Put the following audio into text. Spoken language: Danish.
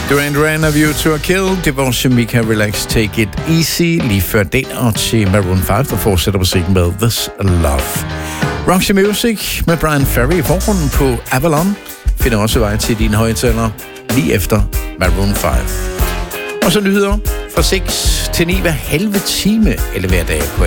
Duran Duran of You to a Kill. Det var Shamika Relax, Take It Easy. Lige før den og til Maroon 5, der fortsætter musikken med This Love. Roxy Music med Brian Ferry i forgrunden på Avalon finder også vej til dine højtaler lige efter Maroon 5. Og så nyheder fra 6 til 9 hver halve time eller hver dag på